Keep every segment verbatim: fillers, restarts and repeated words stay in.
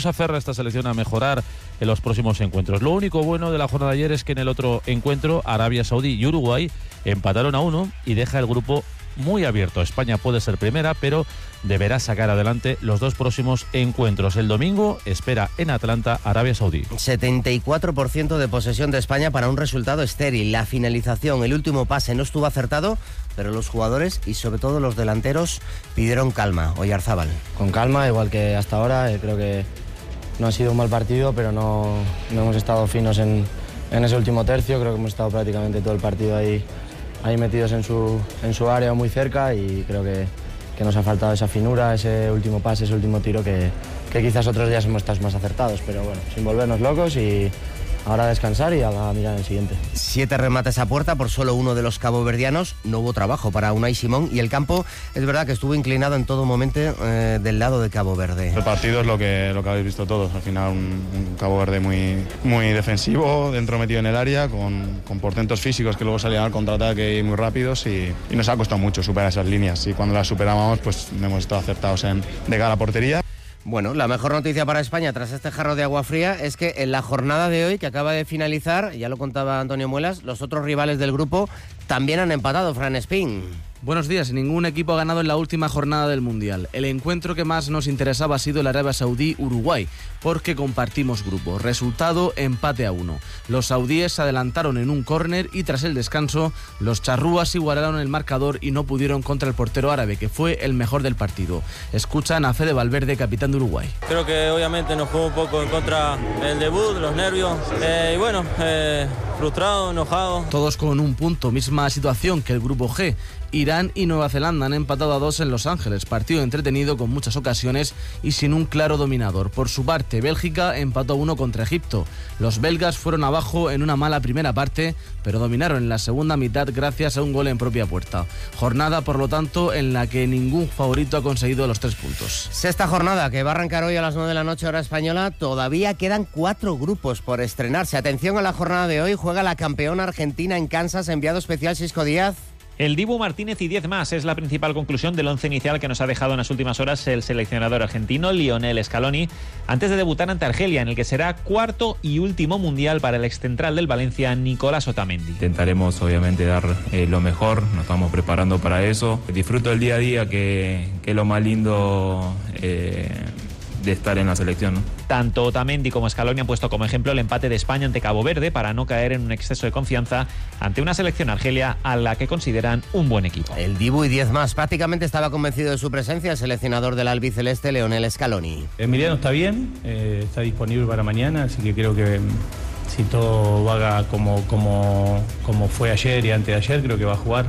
se aferra esta selección a mejorar en los próximos encuentros. Lo único bueno de la jornada de ayer es que en el otro encuentro Arabia Saudí y Uruguay empataron a uno y deja el grupo muy abierto. España puede ser primera, pero deberá sacar adelante los dos próximos encuentros. El domingo espera en Atlanta Arabia Saudí. setenta y cuatro por ciento de posesión de España para un resultado estéril. La finalización, el último pase no estuvo acertado, pero los jugadores y sobre todo los delanteros pidieron calma. Oyarzábal. Con calma, igual que hasta ahora. Eh, creo que no ha sido un mal partido, pero no, no hemos estado finos en, en ese último tercio. Creo que hemos estado prácticamente todo el partido ahí ahí metidos en su, en su área muy cerca, y creo que, que nos ha faltado esa finura, ese último pase, ese último tiro que, que quizás otros días hemos estado más acertados, pero bueno, sin volvernos locos y ahora a descansar y a mirar el siguiente. Siete remates a puerta por solo uno de los caboverdianos. No hubo trabajo para Unai Simón y el campo es verdad que estuvo inclinado en todo momento eh, del lado de Cabo Verde. El partido es lo que, lo que habéis visto todos. Al final un, un Cabo Verde muy, muy defensivo, dentro metido en el área, con, con portentos físicos que luego salían al contraataque y muy rápidos, y, y nos ha costado mucho superar esas líneas, y cuando las superábamos pues hemos estado acertados en, de cara a la portería. Bueno, la mejor noticia para España tras este jarro de agua fría es que en la jornada de hoy, que acaba de finalizar, ya lo contaba Antonio Muelas, los otros rivales del grupo también han empatado. Fran Espín. Buenos días. Ningún equipo ha ganado en la última jornada del Mundial. El encuentro que más nos interesaba ha sido el Arabia Saudí-Uruguay, porque compartimos grupo. Resultado, empate a uno. Los saudíes se adelantaron en un córner y tras el descanso, los charrúas igualaron el marcador y no pudieron contra el portero árabe, que fue el mejor del partido. Escuchan a Fede Valverde, capitán de Uruguay. Creo que obviamente nos jugó un poco en contra el debut, los nervios, eh, y bueno, eh, frustrado, enojado. Todos con un punto, misma situación que el grupo G. Irán y Nueva Zelanda han empatado a dos en Los Ángeles, partido entretenido con muchas ocasiones y sin un claro dominador. Por su parte, Bélgica empató a uno contra Egipto. Los belgas fueron abajo en una mala primera parte, pero dominaron en la segunda mitad gracias a un gol en propia puerta. Jornada, por lo tanto, en la que ningún favorito ha conseguido los tres puntos. Sexta jornada que va a arrancar hoy a las nueve de la noche hora española. Todavía quedan cuatro grupos por estrenarse. Atención a la jornada de hoy. Juega la campeona argentina en Kansas, enviado especial Xisco Díaz. El Dibu Martínez y diez más es la principal conclusión del once inicial que nos ha dejado en las últimas horas el seleccionador argentino Lionel Scaloni antes de debutar ante Argelia, en el que será cuarto y último mundial para el excentral del Valencia, Nicolás Otamendi. Intentaremos obviamente dar eh, lo mejor, nos estamos preparando para eso. Disfruto el día a día, que, que es lo más lindo eh, de estar en la selección, ¿no? Tanto Otamendi como Scaloni han puesto como ejemplo el empate de España ante Cabo Verde para no caer en un exceso de confianza ante una selección argelia a la que consideran un buen equipo. El Dibu y diez más. Prácticamente estaba convencido de su presencia el seleccionador del albiceleste, Lionel Scaloni. Emiliano está bien, eh, está disponible para mañana, así que creo que si todo va como, como, como fue ayer y antes de ayer, creo que va a jugar.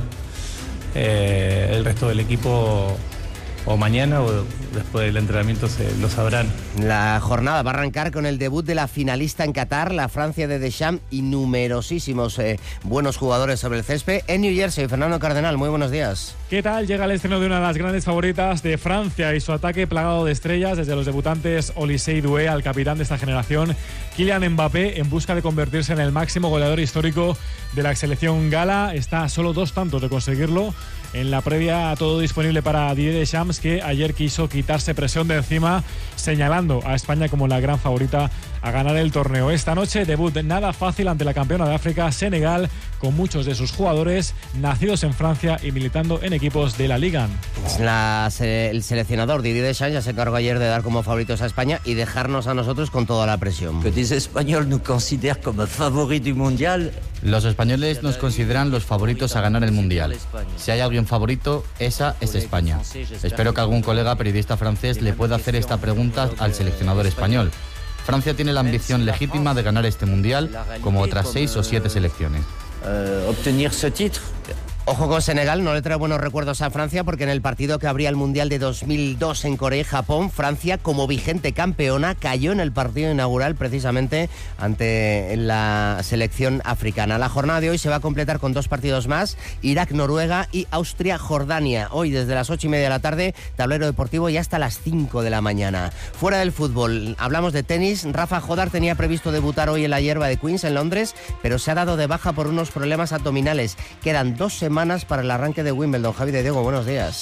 Eh, el resto del equipo o mañana o después del entrenamiento se lo sabrán. La jornada va a arrancar con el debut de la finalista en Qatar, la Francia de Deschamps, y numerosísimos eh, buenos jugadores sobre el césped. En New Jersey, Fernando Cardenal, muy buenos días. ¿Qué tal? Llega el estreno de una de las grandes favoritas de Francia y su ataque plagado de estrellas, desde los debutantes Olysée Doué al capitán de esta generación, Kylian Mbappé, en busca de convertirse en el máximo goleador histórico de la selección gala. Está a solo dos tantos de conseguirlo. En la previa, todo disponible para Didier Deschamps, que ayer quiso quitarse presión de encima, señalando a España como la gran favorita a ganar el torneo. Esta noche, debut nada fácil ante la campeona de África, Senegal, con muchos de sus jugadores nacidos en Francia y militando en equipos de la Liga. La, el seleccionador Didier Deschamps ya se encargó ayer de dar como favoritos a España y dejarnos a nosotros con toda la presión. Que los españoles nos consideran como favoritos del mundial. Los españoles nos consideran los favoritos a ganar el mundial. Si hay alguien favorito, esa es España. Espero que algún colega periodista francés le pueda hacer esta pregunta al seleccionador español. Francia tiene la ambición legítima de ganar este mundial, como otras seis o siete selecciones. Uh, obtener ese título. Ojo con Senegal, no le trae buenos recuerdos a Francia, porque en el partido que abría el Mundial de dos mil dos en Corea y Japón, Francia, como vigente campeona, cayó en el partido inaugural precisamente ante la selección africana. La jornada de hoy se va a completar con dos partidos más: Irak-Noruega y Austria-Jordania. Hoy desde las ocho y media de la tarde, tablero deportivo, y hasta las cinco de la mañana. Fuera del fútbol, hablamos de tenis. Rafa Jodar tenía previsto debutar hoy en la hierba de Queens, en Londres, pero se ha dado de baja por unos problemas abdominales. Quedan dos semanas para el arranque de Wimbledon. Javi de Diego, buenos días.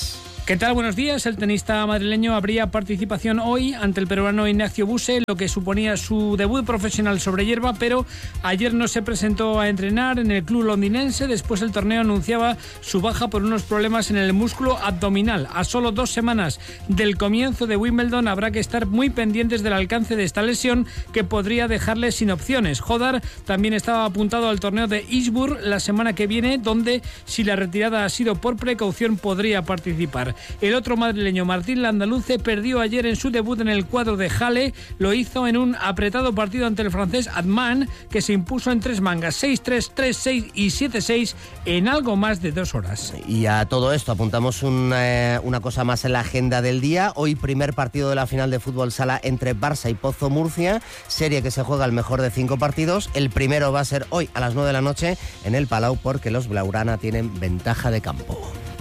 ¿Qué tal? Buenos días. El tenista madrileño habría participación hoy ante el peruano Ignacio Buse, lo que suponía su debut profesional sobre hierba, pero ayer no se presentó a entrenar en el club londinense. Después el torneo anunciaba su baja por unos problemas en el músculo abdominal. A solo dos semanas del comienzo de Wimbledon habrá que estar muy pendientes del alcance de esta lesión, que podría dejarle sin opciones. Hodar también estaba apuntado al torneo de Eastbourne la semana que viene, donde, si la retirada ha sido por precaución, podría participar. El otro madrileño, Martín Landaluce, perdió ayer en su debut en el cuadro de Halle. Lo hizo en un apretado partido ante el francés Adman, que se impuso en tres mangas, seis tres, tres seis y siete seis en algo más de dos horas. Y a todo esto apuntamos una, una cosa más en la agenda del día. Hoy primer partido de la final de fútbol sala entre Barça y Pozo Murcia, serie que se juega el mejor de cinco partidos. El primero va a ser hoy a las nueve de la noche en el Palau, porque los blaugrana tienen ventaja de campo.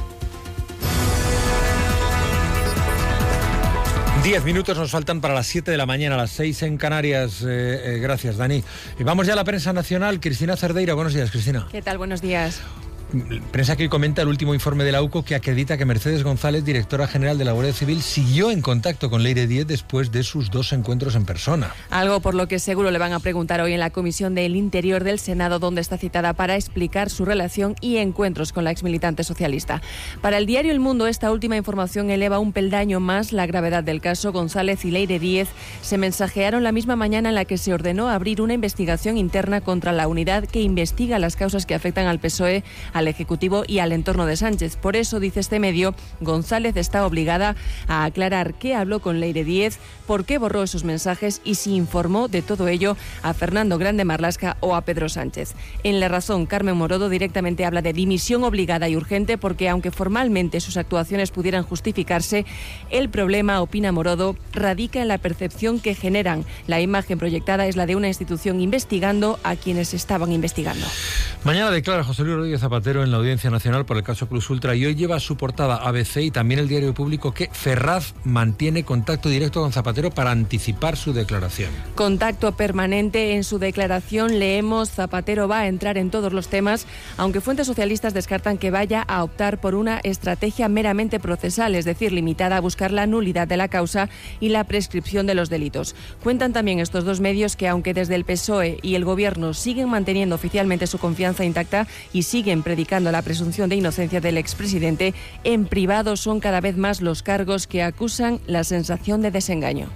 Diez minutos nos faltan para las siete de la mañana, a las seis en Canarias. Eh, eh, gracias, Dani. Y vamos ya a la prensa nacional. Cristina Cerdeira, buenos días, Cristina. ¿Qué tal? Buenos días. Prensa que hoy comenta el último informe de la U C O, que acredita que Mercedes González, directora general de la Guardia Civil, siguió en contacto con Leire Díez después de sus dos encuentros en persona. Algo por lo que seguro le van a preguntar hoy en la Comisión del Interior del Senado, donde está citada para explicar su relación y encuentros con la exmilitante socialista. Para el diario El Mundo, esta última información eleva un peldaño más la gravedad del caso. González y Leire Díez se mensajearon la misma mañana en la que se ordenó abrir una investigación interna contra la unidad que investiga las causas que afectan al P S O E, al Ejecutivo y al entorno de Sánchez. Por eso, dice este medio, González está obligada a aclarar qué habló con Leire Díez, por qué borró esos mensajes y si informó de todo ello a Fernando Grande Marlaska o a Pedro Sánchez. En La Razón, Carmen Morodo directamente habla de dimisión obligada y urgente, porque aunque formalmente sus actuaciones pudieran justificarse, el problema, opina Morodo, radica en la percepción que generan. La imagen proyectada es la de una institución investigando a quienes estaban investigando. Mañana declara José Luis Rodríguez Zapatero en la Audiencia Nacional por el caso Plus Ultra, y hoy lleva a su portada A B C y también el Diario Público que Ferraz mantiene contacto directo con Zapatero para anticipar su declaración. Contacto permanente. En su declaración leemos: Zapatero va a entrar en todos los temas, aunque fuentes socialistas descartan que vaya a optar por una estrategia meramente procesal, es decir, limitada a buscar la nulidad de la causa y la prescripción de los delitos. Cuentan también estos dos medios que, aunque desde el P S O E y el Gobierno siguen manteniendo oficialmente su confianza intacta y siguen predicando la presunción de inocencia del expresidente, en privado son cada vez más los cargos que acusan la sensación de desengaño.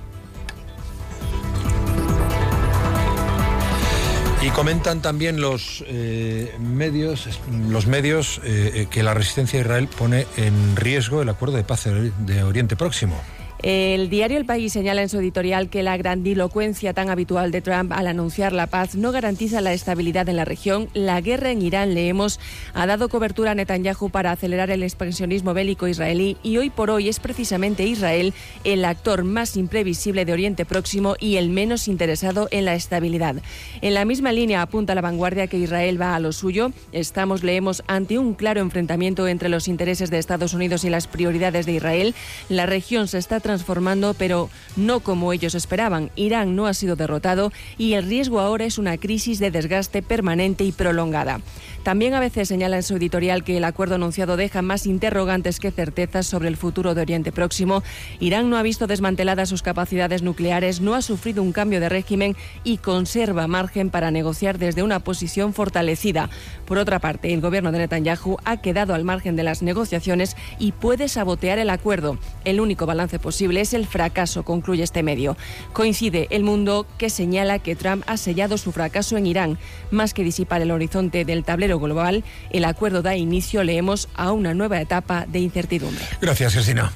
Y comentan también los eh, medios, los medios eh, que la resistencia a Israel pone en riesgo el acuerdo de paz de Oriente Próximo. El diario El País señala en su editorial que la grandilocuencia tan habitual de Trump al anunciar la paz no garantiza la estabilidad en la región. La guerra en Irán, leemos, ha dado cobertura a Netanyahu para acelerar el expansionismo bélico israelí, y hoy por hoy es precisamente Israel el actor más imprevisible de Oriente Próximo y el menos interesado en la estabilidad. En la misma línea apunta La Vanguardia que Israel va a lo suyo. Estamos, leemos, ante un claro enfrentamiento entre los intereses de Estados Unidos y las prioridades de Israel. La región se está transformando, pero no como ellos esperaban. Irán no ha sido derrotado y el riesgo ahora es una crisis de desgaste permanente y prolongada. También a veces señala en su editorial que el acuerdo anunciado deja más interrogantes que certezas sobre el futuro de Oriente Próximo. Irán no ha visto desmanteladas sus capacidades nucleares, no ha sufrido un cambio de régimen y conserva margen para negociar desde una posición fortalecida. Por otra parte, el gobierno de Netanyahu ha quedado al margen de las negociaciones y puede sabotear el acuerdo. El único balance posible es el fracaso, concluye este medio. Coincide El Mundo, que señala que Trump ha sellado su fracaso en Irán. Más que disipar el horizonte del tablero global, el acuerdo da inicio, leemos, a una nueva etapa de incertidumbre. Gracias, Cristina.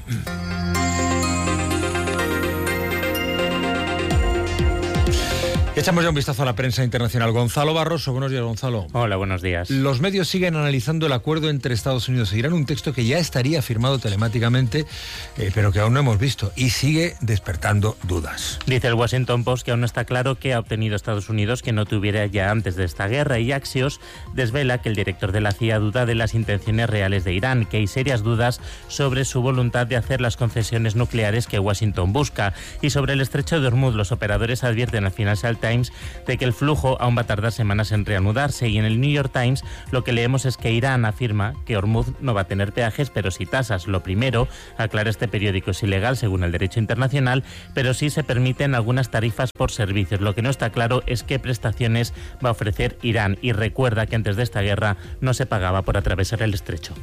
Echamos ya un vistazo a la prensa internacional. Gonzalo Barroso, buenos días, Gonzalo. Hola, buenos días. Los medios siguen analizando el acuerdo entre Estados Unidos e Irán, un texto que ya estaría firmado telemáticamente, eh, pero que aún no hemos visto, y sigue despertando dudas. Dice el Washington Post que aún no está claro qué ha obtenido Estados Unidos que no tuviera ya antes de esta guerra, y Axios desvela que el director de la C I A duda de las intenciones reales de Irán, que hay serias dudas sobre su voluntad de hacer las concesiones nucleares que Washington busca. Y sobre el estrecho de Hormuz, los operadores advierten al final se Times de que el flujo aún va a tardar semanas en reanudarse, y en el New York Times lo que leemos es que Irán afirma que Hormuz no va a tener peajes, pero sí tasas. Lo primero, aclara este periódico, es ilegal según el derecho internacional, pero sí se permiten algunas tarifas por servicios. Lo que no está claro es qué prestaciones va a ofrecer Irán, y recuerda que antes de esta guerra no se pagaba por atravesar el estrecho.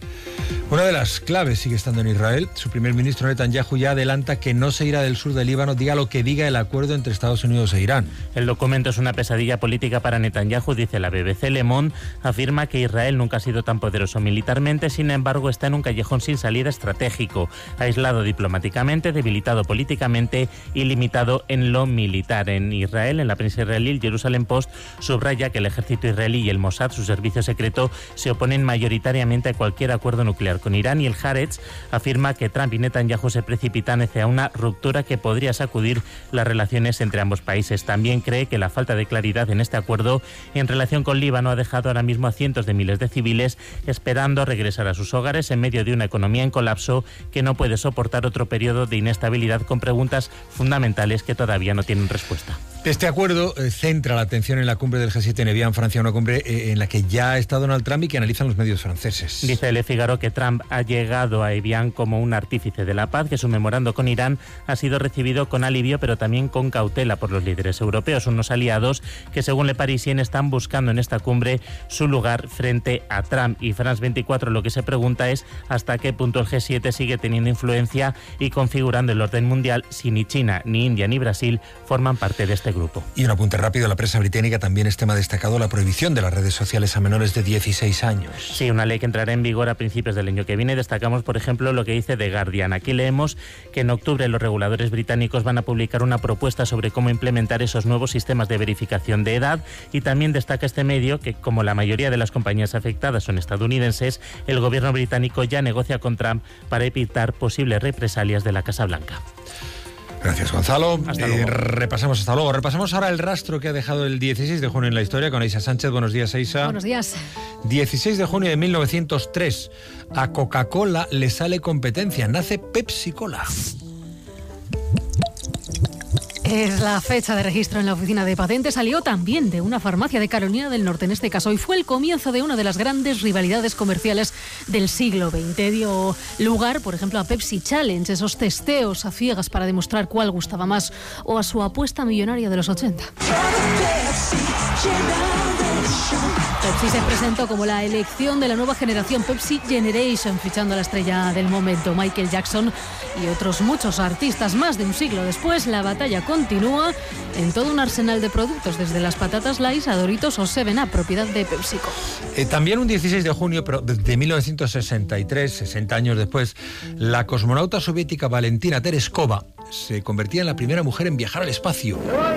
Una de las claves sigue estando en Israel. Su primer ministro Netanyahu ya adelanta que no se irá del sur del Líbano, diga lo que diga el acuerdo entre Estados Unidos e Irán. El documento es una pesadilla política para Netanyahu, dice la B B C. Le Monde afirma que Israel nunca ha sido tan poderoso militarmente, sin embargo está en un callejón sin salida estratégico, aislado diplomáticamente, debilitado políticamente y limitado en lo militar. En Israel, en la prensa israelí, el Jerusalem Post subraya que el ejército israelí y el Mossad, su servicio secreto, se oponen mayoritariamente a cualquier acuerdo nuclear con Irán, y el Haaretz afirma que Trump y Netanyahu se precipitan hacia una ruptura que podría sacudir las relaciones entre ambos países. También cree que la falta de claridad en este acuerdo en relación con Líbano ha dejado ahora mismo a cientos de miles de civiles esperando regresar a sus hogares en medio de una economía en colapso que no puede soportar otro periodo de inestabilidad, con preguntas fundamentales que todavía no tienen respuesta. Este acuerdo eh, centra la atención en la cumbre del G siete en Evian, Francia, una cumbre eh, en la que ya está Donald Trump y que analizan los medios franceses. Dice Le Figaro que Trump ha llegado a Evian como un artífice de la paz, que su memorando con Irán ha sido recibido con alivio pero también con cautela por los líderes europeos, unos aliados que según Le Parisien están buscando en esta cumbre su lugar frente a Trump. Y France veinticuatro lo que se pregunta es hasta qué punto el G siete sigue teniendo influencia y configurando el orden mundial si ni China, ni India, ni Brasil forman parte de este grupo. Y un apunte rápido, la prensa británica también es tema destacado la prohibición de las redes sociales a menores de dieciséis años. Sí, una ley que entrará en vigor a principios del año que viene. Destacamos, por ejemplo, lo que dice The Guardian. Aquí leemos que en octubre los reguladores británicos van a publicar una propuesta sobre cómo implementar esos nuevos sistemas de verificación de edad, y también destaca este medio que, como la mayoría de las compañías afectadas son estadounidenses, el gobierno británico ya negocia con Trump para evitar posibles represalias de la Casa Blanca. Gracias, Gonzalo. Hasta eh, luego. Repasamos hasta luego. Repasamos ahora el rastro que ha dejado el dieciséis de junio en la historia con Aisha Sánchez. Buenos días, Aisha. Buenos días. dieciséis de junio de mil novecientos tres. A Coca-Cola le sale competencia. Nace Pepsi-Cola. Es la fecha de registro en la oficina de patentes. Salió también de una farmacia de Carolina del Norte, en este caso, y fue el comienzo de una de las grandes rivalidades comerciales del siglo veinte. Dio lugar, por ejemplo, a Pepsi Challenge, esos testeos a ciegas para demostrar cuál gustaba más, o a su apuesta millonaria de los ochenta. Pepsi se presentó como la elección de la nueva generación, Pepsi Generation, fichando a la estrella del momento, Michael Jackson, y otros muchos artistas. Más de un siglo después, la batalla continúa en todo un arsenal de productos, desde las patatas Lay's a Doritos o Seven Up, propiedad de PepsiCo. Eh, también un dieciséis de junio pero de mil novecientos sesenta y tres, sesenta años después, la cosmonauta soviética Valentina Tereskova se convertía en la primera mujer en viajar al espacio.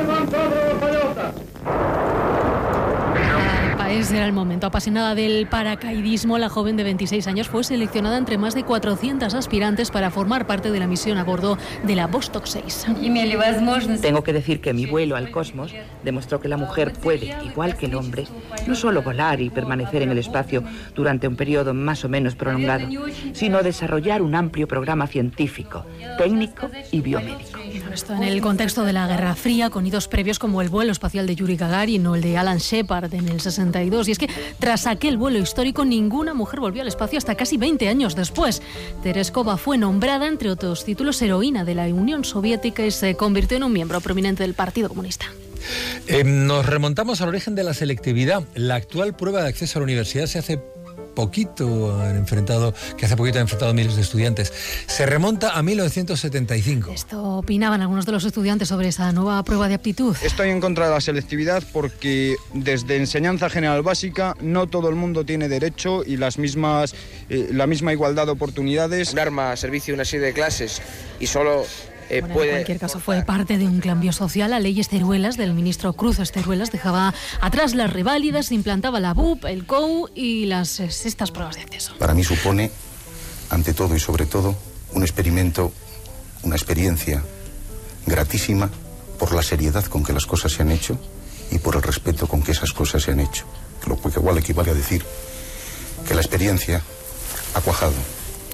Ese era el momento. Apasionada del paracaidismo, la joven de veintiséis años fue seleccionada entre más de cuatrocientos aspirantes para formar parte de la misión a bordo de la Vostok seis. Tengo que decir que mi vuelo al cosmos demostró que la mujer puede, igual que el hombre, no solo volar y permanecer en el espacio durante un periodo más o menos prolongado, sino desarrollar un amplio programa científico, técnico y biomédico. Esto en el contexto de la Guerra Fría, con hitos previos como el vuelo espacial de Yuri Gagarin o el de Alan Shepard en el sesenta y dos. Y es que tras aquel vuelo histórico, ninguna mujer volvió al espacio hasta casi veinte años después. Tereskova fue nombrada, entre otros títulos, heroína de la Unión Soviética y se convirtió en un miembro prominente del Partido Comunista. Eh, nos remontamos al origen de la selectividad. La actual prueba de acceso a la universidad se hace poquito han enfrentado, que hace poquito han enfrentado miles de estudiantes. Se remonta a mil novecientos setenta y cinco. Esto opinaban algunos de los estudiantes sobre esa nueva prueba de aptitud. Estoy en contra de la selectividad porque desde enseñanza general básica no todo el mundo tiene derecho y las mismas, eh, la misma igualdad de oportunidades. Un arma, servicio, una serie de clases y solo... Eh, bueno, puede... En cualquier caso, fue parte de un cambio social. La ley Esteruelas del ministro Cruz Esteruelas dejaba atrás las reválidas, implantaba la B U P, el C O U y las estas pruebas de acceso. Para mí supone, ante todo y sobre todo, un experimento, una experiencia gratísima por la seriedad con que las cosas se han hecho y por el respeto con que esas cosas se han hecho. Lo que igual equivale a decir que la experiencia ha cuajado.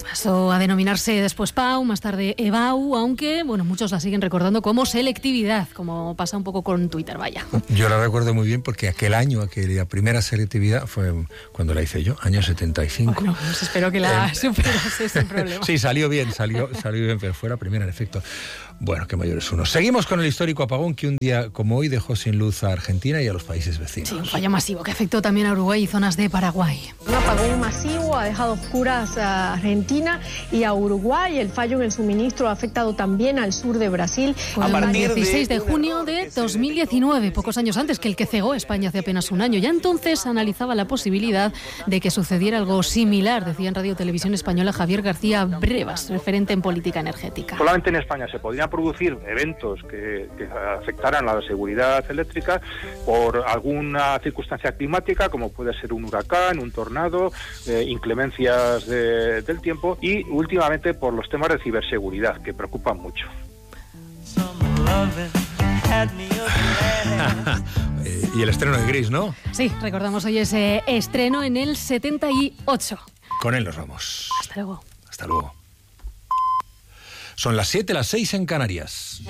Pasó a denominarse después Pau, más tarde EBAU, aunque bueno, muchos la siguen recordando como selectividad, como pasa un poco con Twitter, vaya. Yo la recuerdo muy bien porque aquel año, aquella primera selectividad fue cuando la hice yo, año setenta y cinco. Bueno, pues espero que la Eh, superase sin problema. Sí, salió bien, salió, salió bien, pero fue la primera en efecto. Bueno, qué mayor es uno. Seguimos con el histórico apagón que un día como hoy dejó sin luz a Argentina y a los países vecinos. Sí, un fallo masivo que afectó también a Uruguay y zonas de Paraguay. Un apagón masivo ha dejado oscuras a Argentina y a Uruguay. El fallo en el suministro ha afectado también al sur de Brasil. Fue el dieciséis de junio de dos mil diecinueve, pocos años antes que el que cegó España hace apenas un año. Ya entonces analizaba la posibilidad de que sucediera algo similar, decía en Radio Televisión Española Javier García Brevas, referente en política energética. Solamente en España se podrían producir eventos que, que afectaran a la seguridad eléctrica por alguna circunstancia climática, como puede ser un huracán, un tornado, eh, inclemencias de, del tiempo, y últimamente por los temas de ciberseguridad, que preocupan mucho. Eh, y el estreno de Gris, ¿no? Sí, recordamos hoy ese estreno en el setenta y ocho. Con él nos vamos. Hasta luego. Hasta luego. Son las siete, las seis en Canarias.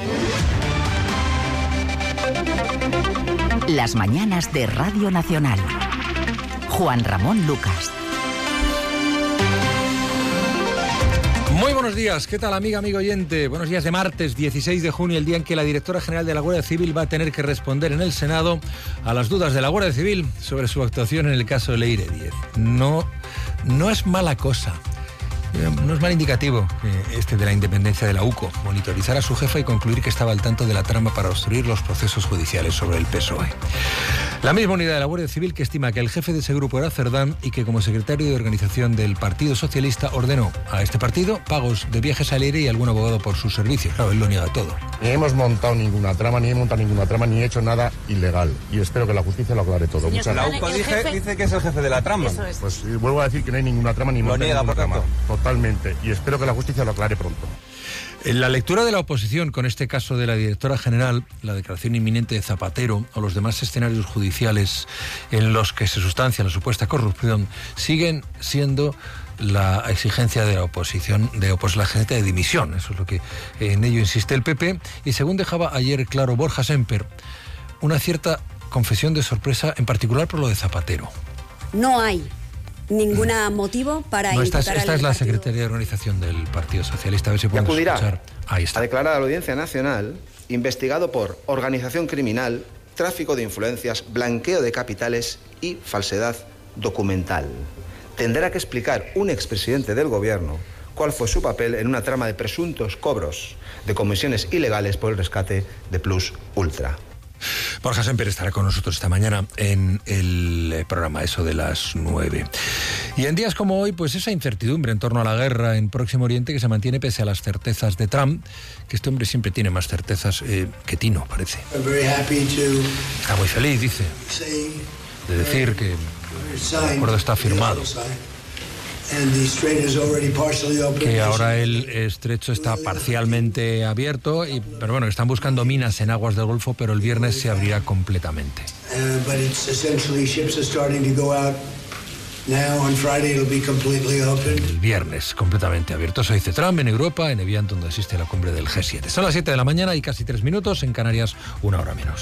Las mañanas de Radio Nacional. Juan Ramón Lucas. Muy buenos días, ¿qué tal amiga, amigo oyente? Buenos días de martes dieciséis de junio, el día en que la directora general de la Guardia Civil va a tener que responder en el Senado a las dudas de la Guardia Civil sobre su actuación en el caso de Leire Díez. No, no es mala cosa. No es mal indicativo eh, este de la independencia de la U C O, monitorizar a su jefa y concluir que estaba al tanto de la trama para obstruir los procesos judiciales sobre el P S O E. La misma unidad de la Guardia Civil que estima que el jefe de ese grupo era Cerdán y que como secretario de organización del Partido Socialista ordenó a este partido pagos de viajes a Leire y algún abogado por sus servicios. Claro, él lo niega todo. Ni hemos montado ninguna trama, ni he montado ninguna trama, ni he hecho nada ilegal. Y espero que la justicia lo aclare todo. Muchas La gracias. U C O dice, dice que es el jefe de la trama. Eso es. Pues eh, vuelvo a decir que no hay ninguna trama ni Lo monta niega, ninguna por trama. tanto. Totalmente. Y espero que la justicia lo aclare pronto. En la lectura de la oposición con este caso de la directora general, la declaración inminente de Zapatero o los demás escenarios judiciales en los que se sustancia la supuesta corrupción siguen siendo la exigencia de la oposición, de opos, la exigencia de dimisión. Eso es lo que en ello insiste el P P. Y según dejaba ayer claro Borja Semper, una cierta confesión de sorpresa, en particular por lo de Zapatero. No hay ningún motivo para no, esta es, imputar esta al es la partido. secretaria de organización del Partido Socialista. A ver si podemos acudirá escuchar. Ahí está. A declarar a la Audiencia Nacional, investigado por organización criminal, tráfico de influencias, blanqueo de capitales y falsedad documental. Tendrá que explicar un expresidente del Gobierno cuál fue su papel en una trama de presuntos cobros de comisiones ilegales por el rescate de Plus Ultra. Borja Semper estará con nosotros esta mañana en el programa Eso de las nueve. Y en días como hoy, pues esa incertidumbre en torno a la guerra en Próximo Oriente que se mantiene pese a las certezas de Trump, que este hombre siempre tiene más certezas eh, que Tino, parece. Está muy feliz, dice, de decir que el acuerdo está firmado. Que ahora el estrecho está parcialmente abierto, y, pero bueno, están buscando minas en aguas del Golfo, pero el viernes se abrirá completamente. El viernes completamente abierto, eso dice Trump en Europa, en Evian, donde asiste la cumbre del G siete. Son las siete de la mañana y casi tres minutos, en Canarias una hora menos.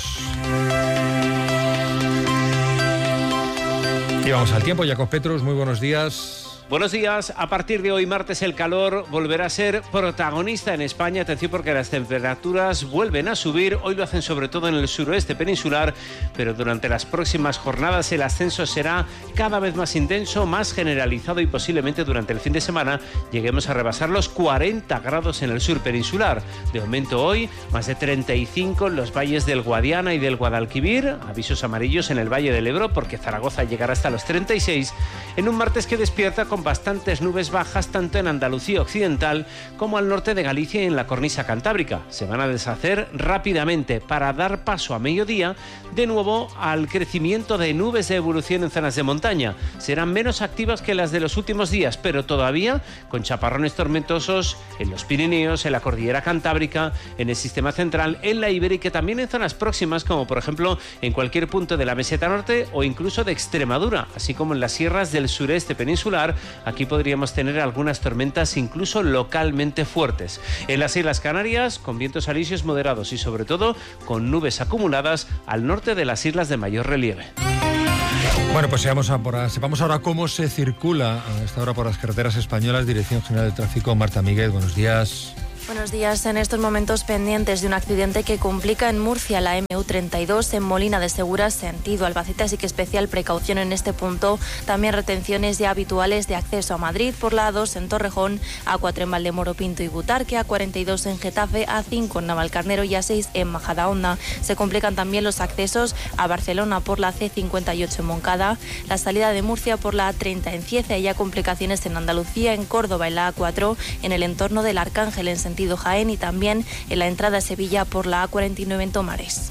Y vamos al tiempo, Jacob Petrus, muy buenos días. Buenos días. A partir de hoy martes el calor volverá a ser protagonista en España. Atención porque las temperaturas vuelven a subir. Hoy lo hacen sobre todo en el suroeste peninsular, pero durante las próximas jornadas el ascenso será cada vez más intenso, más generalizado y posiblemente durante el fin de semana lleguemos a rebasar los cuarenta grados en el sur peninsular. De momento hoy más de treinta y cinco en los valles del Guadiana y del Guadalquivir. Avisos amarillos en el Valle del Ebro porque Zaragoza llegará hasta los treinta y seis en un martes que despierta con bastantes nubes bajas tanto en Andalucía occidental como al norte de Galicia y en la cornisa cantábrica. Se van a deshacer rápidamente para dar paso a mediodía de nuevo al crecimiento de nubes de evolución en zonas de montaña. Serán menos activas que las de los últimos días, pero todavía con chaparrones tormentosos en los Pirineos, en la cordillera cantábrica, en el sistema central, en la Ibérica y también en zonas próximas como por ejemplo en cualquier punto de la meseta norte o incluso de Extremadura, así como en las sierras del sureste peninsular Aquí podríamos tener algunas tormentas incluso localmente fuertes. En las Islas Canarias, con vientos alisios moderados y sobre todo con nubes acumuladas al norte de las islas de mayor relieve. Bueno, pues sepamos ahora, sepamos ahora cómo se circula a esta hora por las carreteras españolas. Dirección General de Tráfico, Marta Miguel, buenos días. Buenos días. En estos momentos pendientes de un accidente que complica en Murcia la eme u treinta y dos en Molina de Segura, sentido Albacete, así que especial precaución en este punto. También retenciones ya habituales de acceso a Madrid por la A dos en Torrejón, A cuatro en Valdemoro, Pinto y Butarque, A cuarenta y dos en Getafe, A cinco en Navalcarnero y A seis en Majadahonda. Se complican también los accesos a Barcelona por la ce cincuenta y ocho en Moncada, la salida de Murcia por la A treinta en Cieza y ya complicaciones en Andalucía, en Córdoba en la A cuatro, en el entorno del Arcángel en sentido Jaén y también en la entrada a Sevilla por la A cuarenta y nueve en Tomares.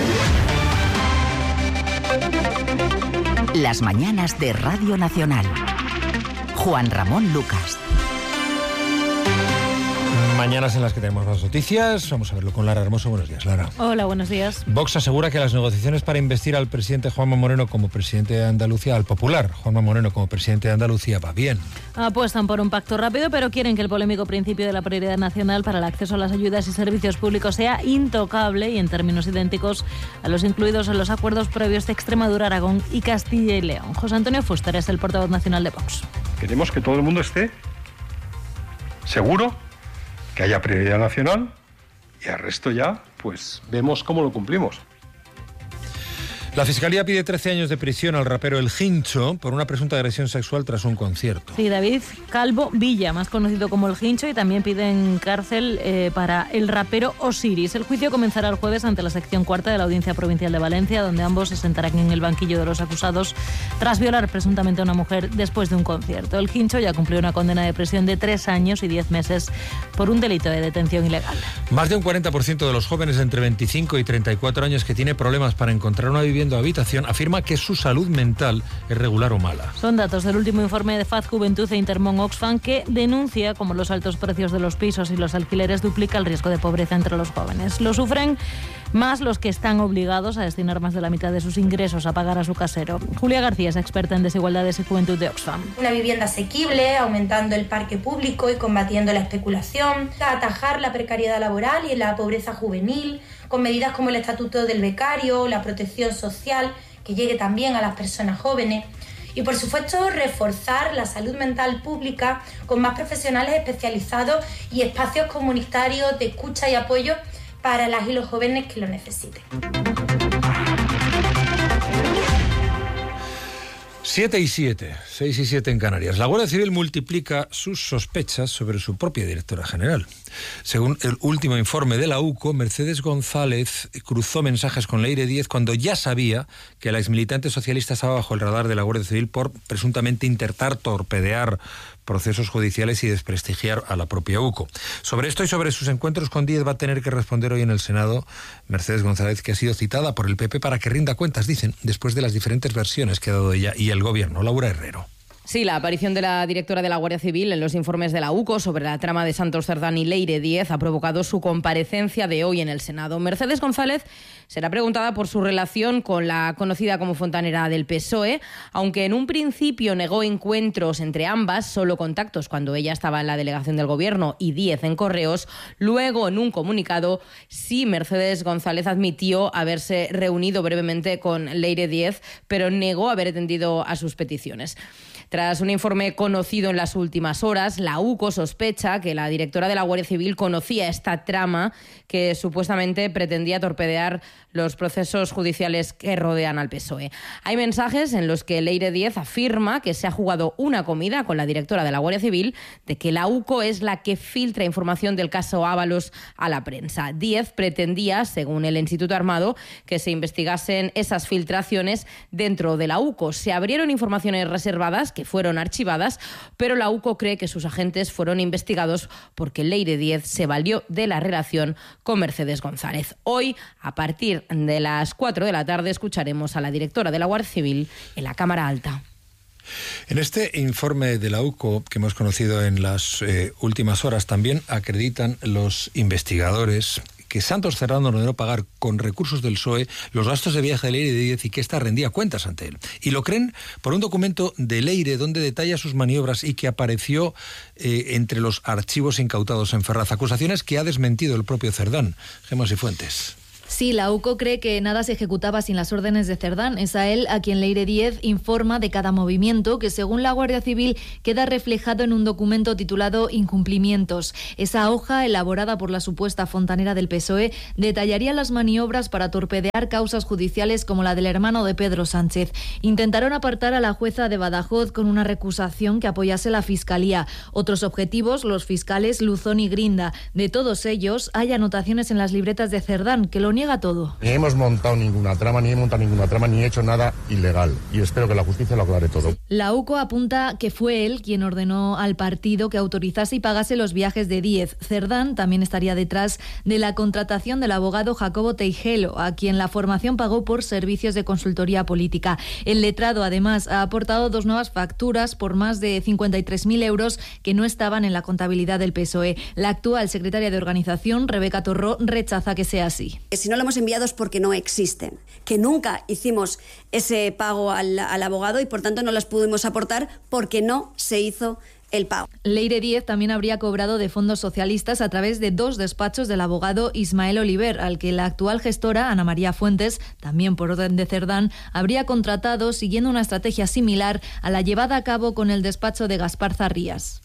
Las mañanas de Radio Nacional. Juan Ramón Lucas. Mañanas en las que tenemos más noticias. Vamos a verlo con Lara Hermoso. Buenos días, Lara. Hola, buenos días. Vox asegura que las negociaciones para investir al presidente Juanma Moreno como presidente de Andalucía, al popular Juanma Moreno como presidente de Andalucía, va bien. Apuestan por un pacto rápido, pero quieren que el polémico principio de la prioridad nacional para el acceso a las ayudas y servicios públicos sea intocable y en términos idénticos a los incluidos en los acuerdos previos de Extremadura, Aragón y Castilla y León. José Antonio Fuster es el portavoz nacional de Vox. Queremos que todo el mundo esté seguro, que haya prioridad nacional y al resto ya, pues vemos cómo lo cumplimos. La Fiscalía pide trece años de prisión al rapero El Hincho por una presunta agresión sexual tras un concierto. Sí, David Calvo Villa, más conocido como El Hincho, y también piden cárcel eh, para el rapero Osiris. El juicio comenzará el jueves ante la sección cuarta de la Audiencia Provincial de Valencia, donde ambos se sentarán en el banquillo de los acusados tras violar presuntamente a una mujer después de un concierto. El Hincho ya cumplió una condena de prisión de tres años y diez meses por un delito de detención ilegal. Más de un cuarenta por ciento de los jóvenes de entre veinticinco y treinta y cuatro años que tiene problemas para encontrar una vivienda o habitación afirma que su salud mental es regular o mala. Son datos del último informe de Faz Juventud e Intermón Oxfam, que denuncia cómo los altos precios de los pisos y los alquileres duplica el riesgo de pobreza entre los jóvenes. Lo sufren más los que están obligados a destinar más de la mitad de sus ingresos a pagar a su casero. Julia García es experta en desigualdades y juventud de Oxfam. Una vivienda asequible, aumentando el parque público y combatiendo la especulación, atajar la precariedad laboral y la pobreza juvenil, con medidas como el estatuto del becario, la protección social, que llegue también a las personas jóvenes. Y, por supuesto, reforzar la salud mental pública con más profesionales especializados y espacios comunitarios de escucha y apoyo para las y los jóvenes que lo necesiten. siete y siete, seis y siete en Canarias. La Guardia Civil multiplica sus sospechas sobre su propia directora general. Según el último informe de la UCO, Mercedes González cruzó mensajes con Leire Díez cuando ya sabía que la exmilitante socialista estaba bajo el radar de la Guardia Civil por presuntamente intentar torpedear procesos judiciales y desprestigiar a la propia UCO. Sobre esto y sobre sus encuentros con Díez va a tener que responder hoy en el Senado Mercedes González, que ha sido citada por el P P para que rinda cuentas, dicen, después de las diferentes versiones que ha dado ella y el gobierno. Laura Herrero. Sí, la aparición de la directora de la Guardia Civil en los informes de la UCO sobre la trama de Santos Cerdán y Leire Díez ha provocado su comparecencia de hoy en el Senado. Mercedes González será preguntada por su relación con la conocida como fontanera del P S O E, aunque en un principio negó encuentros entre ambas, solo contactos cuando ella estaba en la delegación del Gobierno y Díez en Correos. Luego, en un comunicado, sí, Mercedes González admitió haberse reunido brevemente con Leire Díez, pero negó haber atendido a sus peticiones. Tras un informe conocido en las últimas horas, la UCO sospecha que la directora de la Guardia Civil conocía esta trama que supuestamente pretendía torpedear los procesos judiciales que rodean al P S O E. Hay mensajes en los que Leire Díez afirma que se ha jugado una comida con la directora de la Guardia Civil, de que la UCO es la que filtra información del caso Ábalos a la prensa. Díez pretendía, según el Instituto Armado, que se investigasen esas filtraciones dentro de la UCO. Se abrieron informaciones reservadas que fueron archivadas, pero la UCO cree que sus agentes fueron investigados porque Leire Díez se valió de la relación con Mercedes González. Hoy, a partir de las cuatro de la tarde, escucharemos a la directora de la Guardia Civil en la Cámara Alta. En este informe de la UCO que hemos conocido en las eh, últimas horas, también acreditan los investigadores que Santos Cerdán ordenó pagar con recursos del P S O E los gastos de viaje de Leire Díez y que ésta rendía cuentas ante él. Y lo creen por un documento de Leire donde detalla sus maniobras y que apareció eh, entre los archivos incautados en Ferraz. Acusaciones que ha desmentido el propio Cerdán. Gemma Sifuentes. Sí, la UCO cree que nada se ejecutaba sin las órdenes de Cerdán. Es a él a quien Leire Díez informa de cada movimiento que, según la Guardia Civil, queda reflejado en un documento titulado Incumplimientos. Esa hoja, elaborada por la supuesta fontanera del P S O E, detallaría las maniobras para torpedear causas judiciales como la del hermano de Pedro Sánchez. Intentaron apartar a la jueza de Badajoz con una recusación que apoyase la Fiscalía. Otros objetivos, los fiscales Luzón y Grinda. De todos ellos, hay anotaciones en las libretas de Cerdán que lo niega todo. Ni hemos montado ninguna trama, ni he montado ninguna trama, ni he hecho nada ilegal. Y espero que la justicia lo aclare todo. La UCO apunta que fue él quien ordenó al partido que autorizase y pagase los viajes de Díez. Cerdán también estaría detrás de la contratación del abogado Jacobo Teijelo, a quien la formación pagó por servicios de consultoría política. El letrado, además, ha aportado dos nuevas facturas por más de cincuenta y tres mil euros que no estaban en la contabilidad del P S O E. La actual secretaria de organización, Rebeca Torró, rechaza que sea así. Si no lo hemos enviado es porque no existen, que nunca hicimos ese pago al, al abogado y por tanto no las pudimos aportar porque no se hizo el pago. Leire Díez también habría cobrado de fondos socialistas a través de dos despachos del abogado Ismael Oliver, al que la actual gestora, Ana María Fuentes, también por orden de Cerdán, habría contratado siguiendo una estrategia similar a la llevada a cabo con el despacho de Gaspar Zarrías.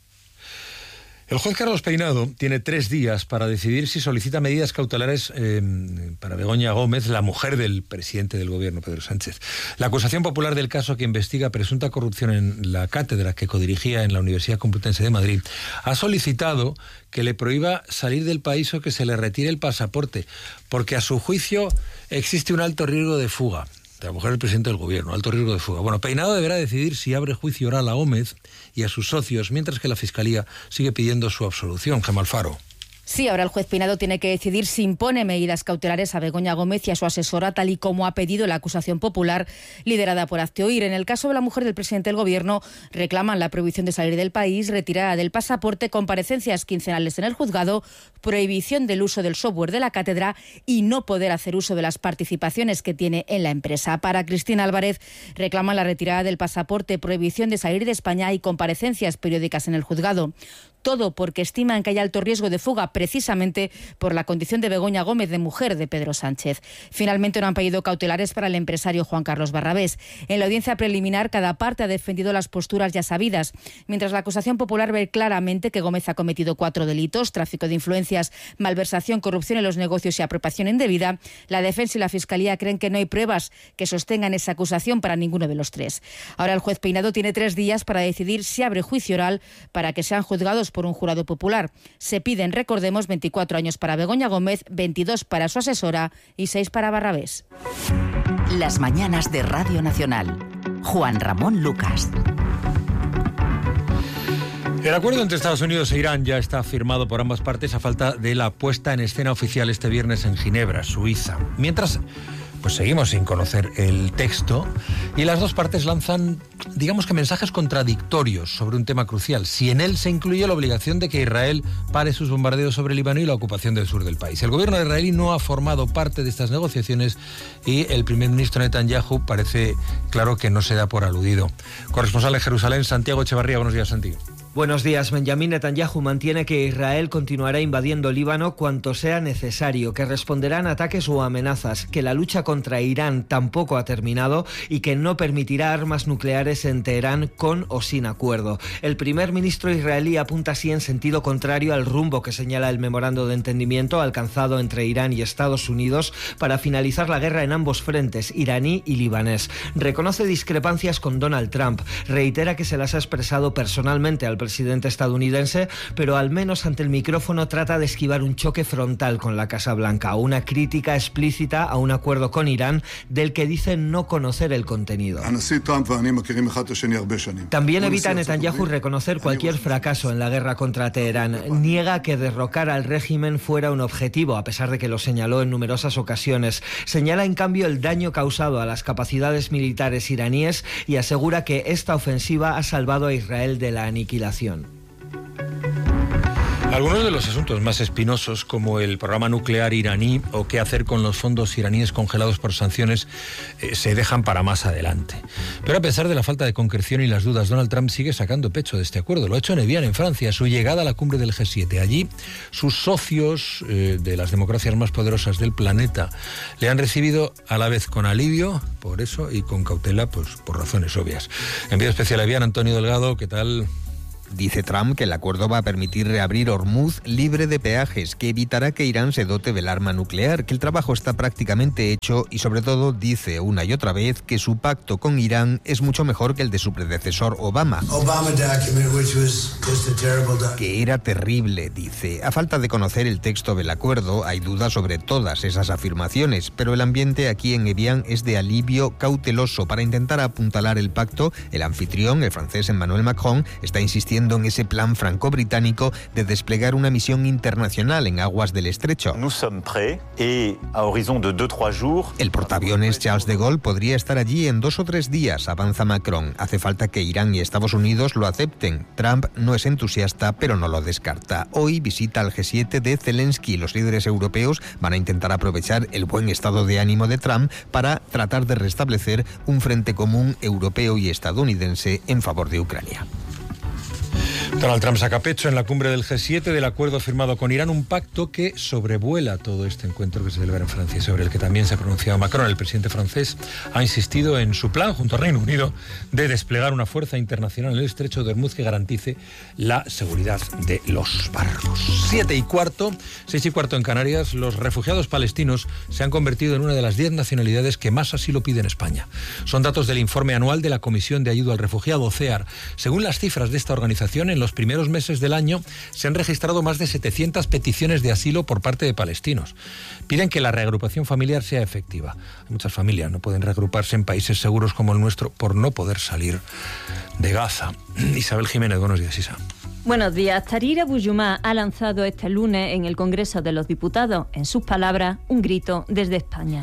El juez Carlos Peinado tiene tres días para decidir si solicita medidas cautelares eh, para Begoña Gómez, la mujer del presidente del gobierno, Pedro Sánchez. La acusación popular del caso que investiga presunta corrupción en la cátedra que codirigía en la Universidad Complutense de Madrid ha solicitado que le prohíba salir del país o que se le retire el pasaporte, porque a su juicio existe un alto riesgo de fuga. De la mujer del presidente del gobierno, alto riesgo de fuga. Bueno, Peinado deberá decidir si abre juicio oral a Gómez y a sus socios, mientras que la Fiscalía sigue pidiendo su absolución. Gemma Alfaro. Sí, ahora el juez Peinado tiene que decidir si impone medidas cautelares a Begoña Gómez y a su asesora, tal y como ha pedido la acusación popular liderada por Hazte Oír. En el caso de la mujer del presidente del gobierno, reclaman la prohibición de salir del país, retirada del pasaporte, comparecencias quincenales en el juzgado, prohibición del uso del software de la cátedra y no poder hacer uso de las participaciones que tiene en la empresa. Para Cristina Álvarez, reclaman la retirada del pasaporte, prohibición de salir de España y comparecencias periódicas en el juzgado. Todo porque estiman que hay alto riesgo de fuga precisamente por la condición de Begoña Gómez de mujer de Pedro Sánchez. Finalmente no han pedido cautelares para el empresario Juan Carlos Barrabés. En la audiencia preliminar cada parte ha defendido las posturas ya sabidas, mientras la acusación popular ve claramente que Gómez ha cometido cuatro delitos: tráfico de influencias, malversación, corrupción en los negocios y apropiación indebida. La defensa y la Fiscalía creen que no hay pruebas que sostengan esa acusación para ninguno de los tres. Ahora el juez Peinado tiene tres días para decidir si abre juicio oral para que sean juzgados por un jurado popular. Se piden, recordemos, veinticuatro años para Begoña Gómez, veintidós para su asesora y seis para Barrabés. Las mañanas de Radio Nacional. Juan Ramón Lucas. El acuerdo entre Estados Unidos e Irán ya está firmado por ambas partes a falta de la puesta en escena oficial este viernes en Ginebra, Suiza. Mientras, pues seguimos sin conocer el texto y las dos partes lanzan, digamos que mensajes contradictorios sobre un tema crucial, si en él se incluye la obligación de que Israel pare sus bombardeos sobre Líbano y la ocupación del sur del país. El gobierno israelí no ha formado parte de estas negociaciones y el primer ministro Netanyahu parece claro que no se da por aludido. Corresponsal en Jerusalén, Santiago Echevarría. Buenos días, Santiago. Buenos días. Benjamín Netanyahu mantiene que Israel continuará invadiendo Líbano cuanto sea necesario, que responderán ataques o amenazas, que la lucha contra Irán tampoco ha terminado y que no permitirá armas nucleares en Teherán con o sin acuerdo. El primer ministro israelí apunta así en sentido contrario al rumbo que señala el memorando de entendimiento alcanzado entre Irán y Estados Unidos para finalizar la guerra en ambos frentes, iraní y libanés. Reconoce discrepancias con Donald Trump, reitera que se las ha expresado personalmente al presidente estadounidense, pero al menos ante el micrófono trata de esquivar un choque frontal con la Casa Blanca, una crítica explícita a un acuerdo con Irán del que dice no conocer el contenido. También evita Netanyahu reconocer cualquier fracaso en la guerra contra Teherán. Niega que derrocar al régimen fuera un objetivo, a pesar de que lo señaló en numerosas ocasiones. Señala en cambio el daño causado a las capacidades militares iraníes y asegura que esta ofensiva ha salvado a Israel de la aniquilación. Algunos de los asuntos más espinosos, como el programa nuclear iraní o qué hacer con los fondos iraníes congelados por sanciones, eh, se dejan para más adelante. Pero a pesar de la falta de concreción y las dudas, Donald Trump sigue sacando pecho de este acuerdo. Lo ha hecho en Evian, en Francia, su llegada a la cumbre del G siete. Allí, sus socios eh, de las democracias más poderosas del planeta le han recibido a la vez con alivio, por eso, y con cautela, pues por razones obvias. Envío especial a Evian, Antonio Delgado, ¿qué tal? Dice Trump que el acuerdo va a permitir reabrir Hormuz libre de peajes, que evitará que Irán se dote del arma nuclear, que el trabajo está prácticamente hecho y sobre todo dice una y otra vez que su pacto con Irán es mucho mejor que el de su predecesor Obama. Obama document, which was just a terrible document. Que era terrible, dice. A falta de conocer el texto del acuerdo, hay dudas sobre todas esas afirmaciones, pero el ambiente aquí en Evian es de alivio cauteloso. Para intentar apuntalar el pacto, el anfitrión, el francés Emmanuel Macron, está insistiendo en ese plan franco-británico de desplegar una misión internacional en aguas del estrecho. El portaaviones Charles de Gaulle podría estar allí en dos o tres días, avanza Macron. Hace falta que Irán y Estados Unidos lo acepten. Trump no es entusiasta, pero no lo descarta. Hoy visita al G siete de Zelensky. Los líderes europeos van a intentar aprovechar el buen estado de ánimo de Trump para tratar de restablecer un frente común europeo y estadounidense en favor de Ucrania. Donald Trump saca pecho en la cumbre del G siete del acuerdo firmado con Irán, un pacto que sobrevuela todo este encuentro que se celebra en Francia y sobre el que también se ha pronunciado Macron. El presidente francés ha insistido en su plan, junto al Reino Unido, de desplegar una fuerza internacional en el estrecho de Hormuz que garantice la seguridad de los barcos. Siete y cuarto, seis y cuarto en Canarias, los refugiados palestinos se han convertido en una de las diez nacionalidades que más asilo pide en España. Son datos del informe anual de la Comisión de Ayuda al Refugiado, C E A R. Según las cifras de esta organización, en los primeros meses del año se han registrado más de setecientas peticiones de asilo por parte de palestinos. Piden que la reagrupación familiar sea efectiva. Muchas familias no pueden reagruparse en países seguros como el nuestro por no poder salir de Gaza. Isabel Jiménez, buenos días, Isa. Buenos días. Tahrir Abu Yumma ha lanzado este lunes en el Congreso de los Diputados, en sus palabras, un grito desde España.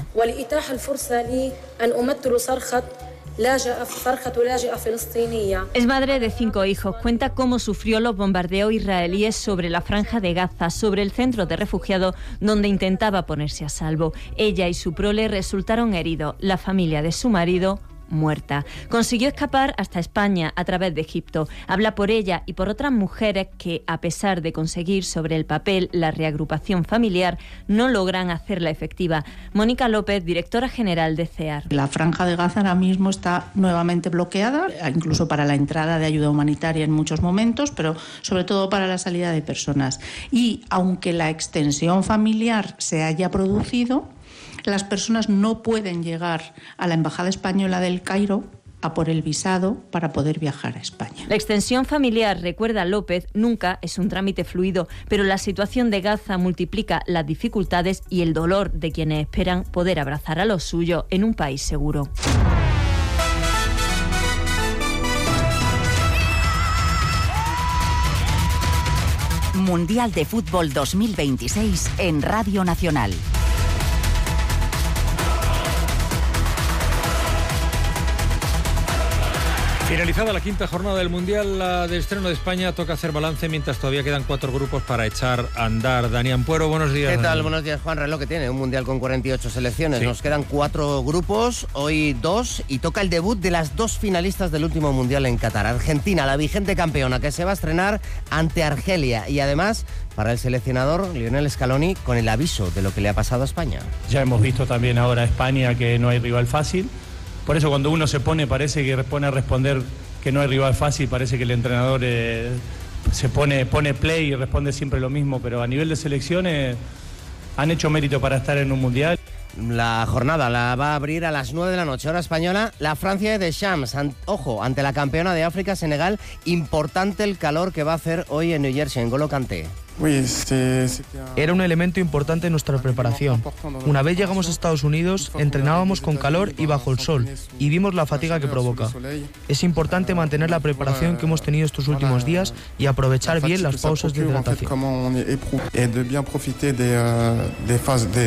Es madre de cinco hijos. Cuenta cómo sufrió los bombardeos israelíes sobre la franja de Gaza, sobre el centro de refugiados donde intentaba ponerse a salvo. Ella y su prole resultaron heridos. La familia de su marido muerta. Consiguió escapar hasta España a través de Egipto. Habla por ella y por otras mujeres que, a pesar de conseguir sobre el papel la reagrupación familiar, no logran hacerla efectiva. Mónica López, directora general de C E A R. La franja de Gaza ahora mismo está nuevamente bloqueada, incluso para la entrada de ayuda humanitaria en muchos momentos, pero sobre todo para la salida de personas. Y aunque la extensión familiar se haya producido, las personas no pueden llegar a la Embajada Española del Cairo a por el visado para poder viajar a España. La extensión familiar, recuerda López, nunca es un trámite fluido, pero la situación de Gaza multiplica las dificultades y el dolor de quienes esperan poder abrazar a los suyos en un país seguro. Mundial de Fútbol dos mil veintiséis en Radio Nacional. Finalizada la quinta jornada del Mundial la de estreno de España, toca hacer balance mientras todavía quedan cuatro grupos para echar a andar. Dani Ampuero, buenos días. ¿Qué tal? Dani. Buenos días, Juan. Reloj que tiene un Mundial con cuarenta y ocho selecciones. Sí. Nos quedan cuatro grupos, hoy dos, y toca el debut de las dos finalistas del último Mundial en Qatar. Argentina, la vigente campeona, que se va a estrenar ante Argelia. Y además, para el seleccionador Lionel Scaloni, con el aviso de lo que le ha pasado a España. Ya hemos visto también ahora a España que no hay rival fácil. Por eso cuando uno se pone, parece que pone a responder que no hay rival fácil, parece que el entrenador eh, se pone, pone play y responde siempre lo mismo, pero a nivel de selecciones han hecho mérito para estar en un Mundial. La jornada la va a abrir a las nueve de la noche, hora española, la Francia de Deschamps. An- ojo, ante la campeona de África, Senegal. Importante el calor que va a hacer hoy en New Jersey, en N'Golo Kanté. Era un elemento importante en nuestra preparación. Una vez llegamos a Estados Unidos, entrenábamos con calor y bajo el sol, y vimos la fatiga que provoca. Es importante mantener la preparación que hemos tenido estos últimos días y aprovechar bien las pausas de hidratación.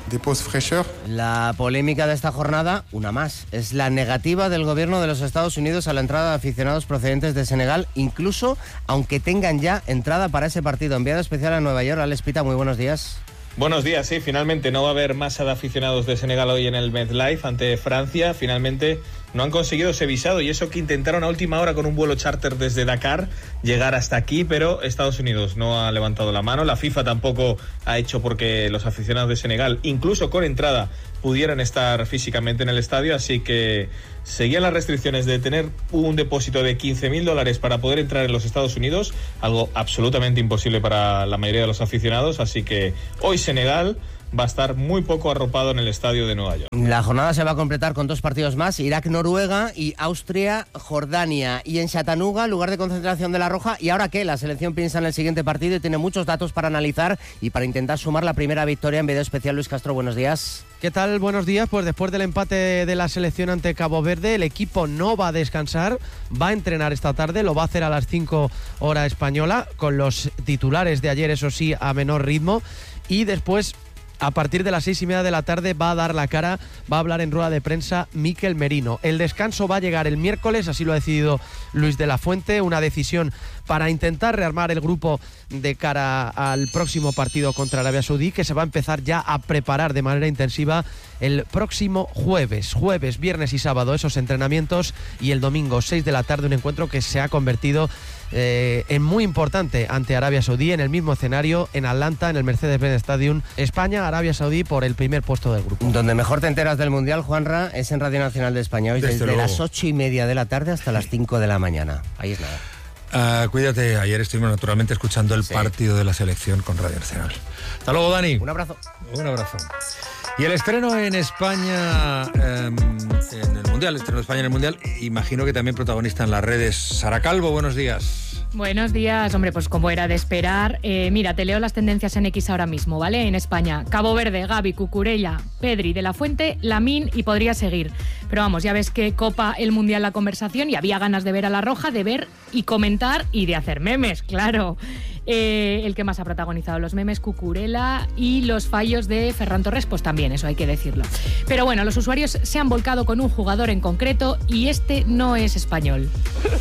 La polémica de esta jornada, una más, es la negativa del gobierno de los Estados Unidos a la entrada de aficionados procedentes de Senegal, incluso aunque tengan ya entrada para ese partido. Enviado especial a Nueva York, Alex Pita, muy buenos días. Buenos días, sí, finalmente no va a haber masa de aficionados de Senegal hoy en el MetLife ante Francia. Finalmente no han conseguido ese visado, y eso que intentaron a última hora con un vuelo charter desde Dakar llegar hasta aquí, pero Estados Unidos no ha levantado la mano. La FIFA tampoco ha hecho porque los aficionados de Senegal, incluso con entrada, pudieran estar físicamente en el estadio, así que seguían las restricciones de tener un depósito de quince mil dólares para poder entrar en los Estados Unidos, algo absolutamente imposible para la mayoría de los aficionados, así que hoy Senegal va a estar muy poco arropado en el estadio de Nueva York. La jornada se va a completar con dos partidos más, Irak-Noruega y Austria-Jordania. Y en Chattanooga, lugar de concentración de la Roja. ¿Y ahora qué? La selección piensa en el siguiente partido y tiene muchos datos para analizar y para intentar sumar la primera victoria. En video especial, Luis Castro, buenos días. ¿Qué tal? Buenos días. Pues después del empate de la selección ante Cabo Verde, el equipo no va a descansar, va a entrenar esta tarde, lo va a hacer a las cinco hora española, con los titulares de ayer, eso sí, a menor ritmo. Y después, a partir de las seis y media de la tarde, va a dar la cara, va a hablar en rueda de prensa Mikel Merino. El descanso va a llegar el miércoles, así lo ha decidido Luis de la Fuente, una decisión para intentar rearmar el grupo de cara al próximo partido contra Arabia Saudí, que se va a empezar ya a preparar de manera intensiva el próximo jueves, jueves, viernes y sábado, esos entrenamientos, y el domingo, seis de la tarde, un encuentro que se ha convertido Eh, en muy importante ante Arabia Saudí, en el mismo escenario, en Atlanta, en el Mercedes-Benz Stadium. España, Arabia Saudí por el primer puesto del grupo. Donde mejor te enteras del Mundial, Juanra, es en Radio Nacional de España, hoy desde, desde las ocho y media de la tarde hasta las cinco de la mañana. Ahí es nada. Uh, cuídate, ayer estuvimos naturalmente escuchando el sí. partido de la selección con Radio Nacional. Hasta luego, Dani. Un abrazo. Un abrazo. Y el estreno en España, eh, en el Mundial, el estreno de España en el Mundial, imagino que también protagonista en las redes. Sara Calvo, buenos días. Buenos días, hombre, pues como era de esperar. Eh, mira, te leo las tendencias en X ahora mismo, ¿vale? En España, Cabo Verde, Gavi, Cucurella, Pedri, De la Fuente, Lamín, y podría seguir. Pero vamos, ya ves que copa el Mundial la conversación y había ganas de ver a la Roja, de ver y comentar y de hacer memes, claro. Eh, el que más ha protagonizado los memes, Cucurella, y los fallos de Ferran Torres, pues también, eso hay que decirlo. Pero bueno, los usuarios se han volcado con un jugador en concreto y este no es español.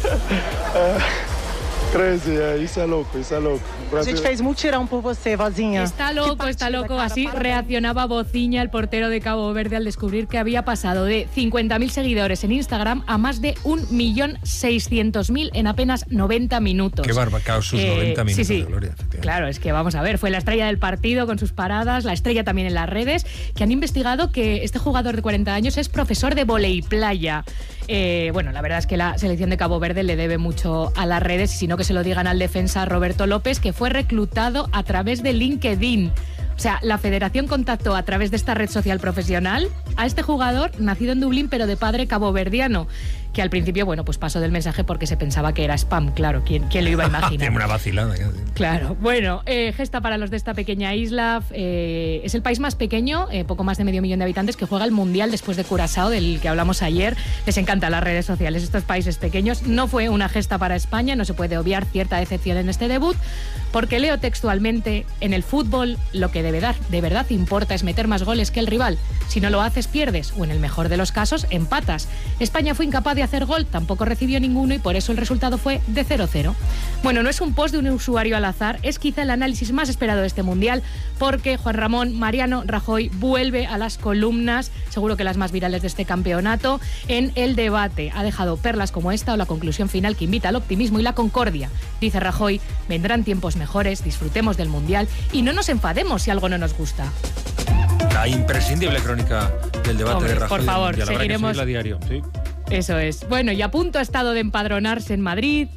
Crazy, é, isso é louco, isso é louco. A gente fez mutirão por você, vozinha. Está loco, está loco. Así reaccionaba Vozinha, el portero de Cabo Verde, al descubrir que había pasado de cincuenta mil seguidores en Instagram a más de un millón seiscientos mil en apenas noventa minutos. Qué barbacoa, sus eh, noventa minutos sí, sí. de gloria. Claro, es que vamos a ver, fue la estrella del partido con sus paradas, la estrella también en las redes, que han investigado que este jugador de cuarenta años es profesor de voleiplaya. Eh, bueno, la verdad es que la selección de Cabo Verde le debe mucho a las redes, y si no, que se lo digan al defensa Roberto López, que fue reclutado a través de LinkedIn. O sea, la federación contactó a través de esta red social profesional a este jugador, nacido en Dublín, pero de padre caboverdiano, que al principio, bueno, pues pasó del mensaje porque se pensaba que era spam, claro, ¿quién, quién lo iba a imaginar? Tiene una vacilada. Claro, bueno, eh, gesta para los de esta pequeña isla, eh, es el país más pequeño, eh, poco más de medio millón de habitantes, que juega el Mundial después de Curazao, del que hablamos ayer. Les encantan las redes sociales, estos países pequeños. No fue una gesta para España, no se puede obviar cierta decepción en este debut, porque leo textualmente: en el fútbol lo que de verdad, de verdad importa es meter más goles que el rival. Si no lo haces, pierdes, o en el mejor de los casos, empatas. España fue incapaz de hacer gol, tampoco recibió ninguno, y por eso el resultado fue de cero cero. Bueno, no es un post de un usuario al azar, es quizá el análisis más esperado de este Mundial, porque Juan Ramón Mariano Rajoy vuelve a las columnas, seguro que las más virales de este campeonato, en El Debate. Ha dejado perlas como esta o la conclusión final que invita al optimismo y la concordia. Dice Rajoy: vendrán tiempos mejores, disfrutemos del Mundial y no nos enfademos si algo no nos gusta. La imprescindible crónica del debate Hombre, de Rajoy. Por favor, del Mundial. seguiremos. La diario, ¿sí? Eso es. Bueno, y a punto ha estado de empadronarse en Madrid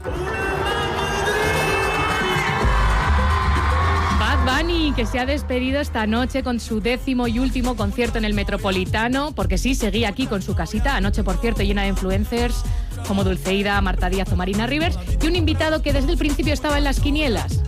Bad Bunny, que se ha despedido esta noche con su décimo y último concierto en el Metropolitano, porque sí, seguía aquí con su casita, anoche por cierto llena de influencers como Dulceida, Marta Díaz o Marina Rivers, y un invitado que desde el principio estaba en las quinielas.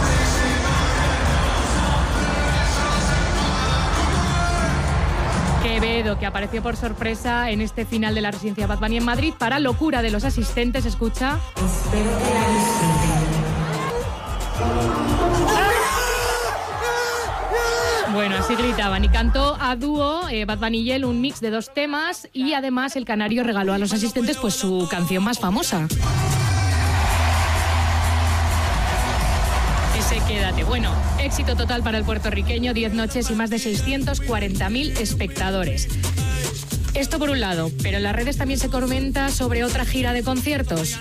Quevedo, que apareció por sorpresa en este final de la residencia Bad Bunny en Madrid, para locura de los asistentes. Escucha. Espero que la disfruten. Bueno, así gritaban. Y cantó a dúo eh, Bad Bunny y él un mix de dos temas y además el canario regaló a los asistentes pues su canción más famosa. Ese Quédate. Bueno, éxito total para el puertorriqueño, diez noches y más de seiscientos cuarenta mil espectadores. Esto por un lado, pero en las redes también se comenta sobre otra gira de conciertos.